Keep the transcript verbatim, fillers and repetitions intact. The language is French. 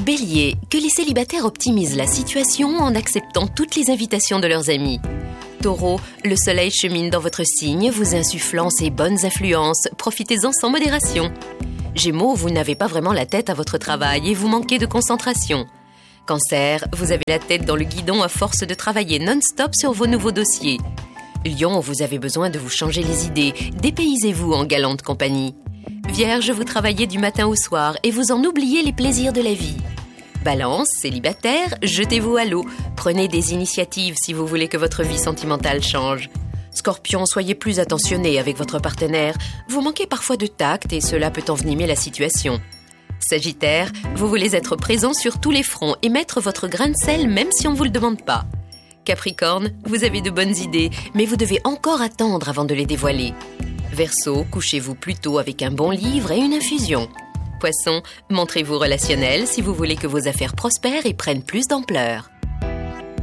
Bélier, que les célibataires optimisent la situation en acceptant toutes les invitations de leurs amis. Taureau, le soleil chemine dans votre signe, vous insufflant ses bonnes influences. Profitez-en sans modération. Gémeaux, vous n'avez pas vraiment la tête à votre travail et vous manquez de concentration. Cancer, vous avez la tête dans le guidon à force de travailler non-stop sur vos nouveaux dossiers. Lion, vous avez besoin de vous changer les idées. Dépaysez-vous en galante compagnie. Vierge, vous travaillez du matin au soir et vous en oubliez les plaisirs de la vie. Balance, célibataire, jetez-vous à l'eau. Prenez des initiatives si vous voulez que votre vie sentimentale change. Scorpion, soyez plus attentionné avec votre partenaire. Vous manquez parfois de tact et cela peut envenimer la situation. Sagittaire, vous voulez être présent sur tous les fronts et mettre votre grain de sel même si on ne vous le demande pas. Capricorne, vous avez de bonnes idées, mais vous devez encore attendre avant de les dévoiler. Verseau, couchez-vous plutôt avec un bon livre et une infusion. Poisson, montrez-vous relationnel si vous voulez que vos affaires prospèrent et prennent plus d'ampleur.